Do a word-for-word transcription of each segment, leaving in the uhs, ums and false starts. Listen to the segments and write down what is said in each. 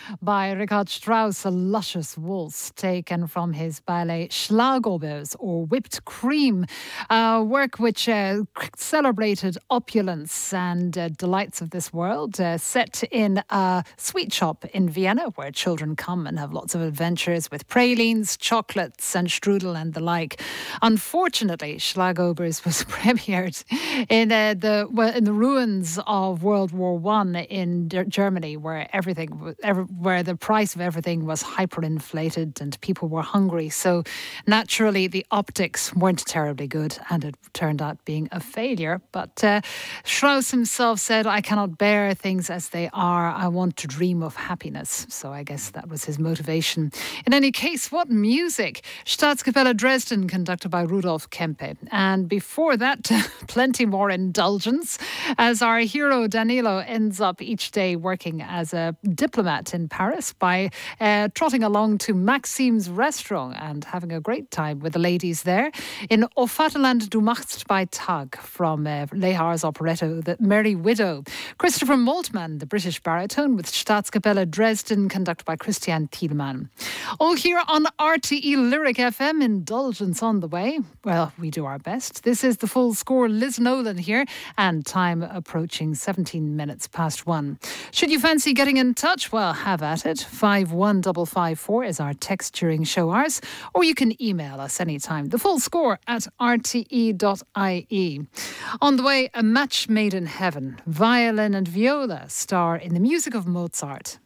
by Richard Strauss, a luscious waltz taken from his ballet Schlagobers, or Whipped Cream, a work which uh, celebrated opulence and uh, delights of this world, uh, set in a sweet shop in Vienna where children come and have lots of adventures with pralines, chocolates and strudel and the like. Unfortunately, Schlagobers was premiered in uh, the well, in the ruins of World War One in D- Germany, where everything, every, where the price of everything was hyperinflated and people were hungry. So naturally, the optics weren't terribly good, and it turned out being a failure. But uh, Strauss himself said, "I cannot bear things as they are. I want to dream of happiness." So I guess that was his motivation. In any case, what music! Staatskapelle Dresden, conducted by Rudolf Kempe. And before that, plenty more indulgence, as our hero Danilo ends up each day working as a diplomat in Paris by uh, trotting along to Maxime's restaurant and having a great time with the ladies there in O Vaterland du machst bei Tag from uh, Lehar's operetto The Merry Widow. Christopher Maltman, the British baritone, with Staatskapelle Dresden, conducted by Christian Thielmann. All here on R T E Lyric F M, indulgence on the way. Well, we do our best. This is The Full Score. Liz Nolan here, and time approaching seventeen minutes past one. Should you fancy getting in touch? Well, have at it. five one five five four is our text during show hours, or you can email us anytime. The Full Score at r t e dot i e. On the way, a match made in heaven. Violin and viola star in the music of Mozart.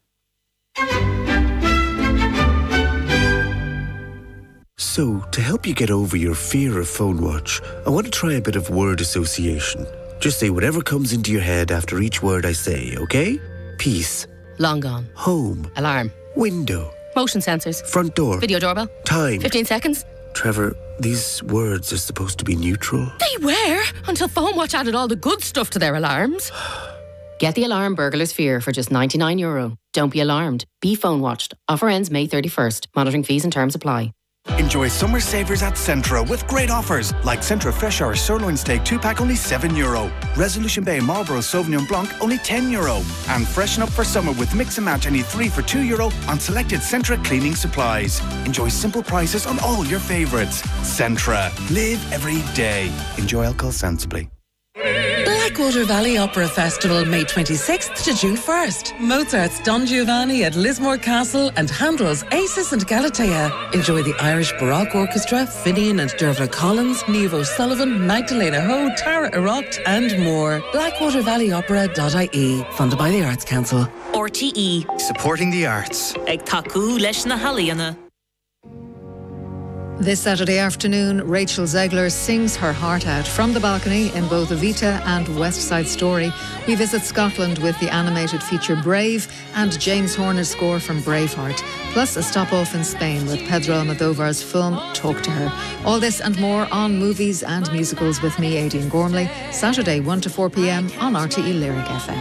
So, to help you get over your fear of phone watch, I want to try a bit of word association. Just say whatever comes into your head after each word I say, okay? Peace. Long gone. Home. Alarm. Window. Motion sensors. Front door. Video doorbell. Time. fifteen seconds. Trevor, these words are supposed to be neutral. They were, until Phone Watch added all the good stuff to their alarms. Get the alarm burglar's fear for just ninety-nine euro. Don't be alarmed. Be phone watched. Offer ends May thirty-first. Monitoring fees and terms apply. Enjoy summer savers at Centra with great offers like Centra Fresh Hour Sirloin Steak two pack only seven euro, Resolution Bay Marlborough Sauvignon Blanc only ten euro, and freshen up for summer with Mix and Match any three for two euro on selected Centra cleaning supplies. Enjoy simple prices on all your favourites. Centra. Live every day. Enjoy alcohol sensibly. Blackwater Valley Opera Festival, May twenty-sixth to June first. Mozart's Don Giovanni at Lismore Castle and Handel's Acis and Galatea. Enjoy the Irish Baroque Orchestra, Finian and Dervla Collins, Niamh O'Sullivan, Magdalena Ho, Tara Erocht and more. blackwater valley opera dot i e. Funded by the Arts Council. R T E. Supporting the arts. Ag tacu leis na halaíonna. This Saturday afternoon, Rachel Zegler sings her heart out from the balcony in both Evita and West Side Story. We visit Scotland with the animated feature Brave and James Horner's score from Braveheart, plus a stop off in Spain with Pedro Almodóvar's film Talk to Her. All this and more on Movies and Musicals with me, Aidan Gormley, Saturday one to four p m on R T E Lyric F M.